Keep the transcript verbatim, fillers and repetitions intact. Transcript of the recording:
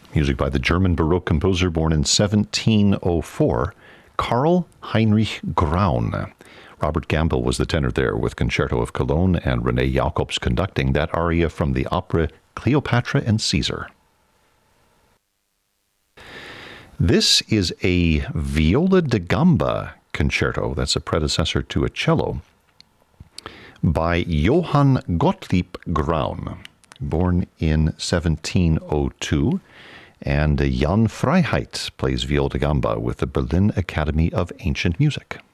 Music by the German Baroque composer born in seventeen oh four, Karl Heinrich Graun. Robert Gamble was the tenor there with Concerto of Cologne and René Jacobs conducting that aria from the opera Cleopatra and Caesar. This is a viola da gamba concerto, that's a predecessor to a cello, by Johann Gottlieb Graun, born in seventeen oh two, and Jan Freiheit plays viola da gamba with the Berlin Academy of Ancient Music.